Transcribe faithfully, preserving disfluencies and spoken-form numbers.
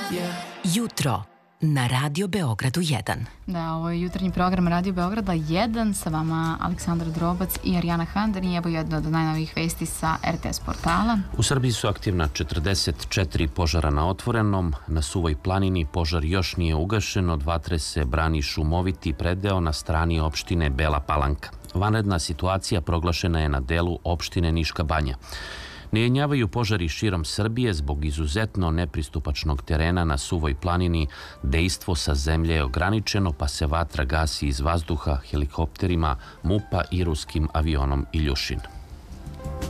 Jutro na Radio Beogradu jedan. Da, ovo je jutarnji program Radio Beograda jedan, sa vama Aleksandra Drobac i Arijana Handar i evo jedno od najnovijih vesti sa R T S portala. U Srbiji su aktivna četrdeset četiri požara na otvorenom, na Suvoj planini požar još nije ugašen, od vatre se brani šumoviti predeo na strani opštine Bela Palanka. Vanredna situacija proglašena je na delu opštine Niška Banja. Ne jenjavaju požari širom Srbije zbog izuzetno nepristupačnog terena na Suvoj planini. Dejstvo sa zemlje je ograničeno, pa se vatra gasi iz vazduha helikopterima, MUP-a i ruskim avionom Iljušin.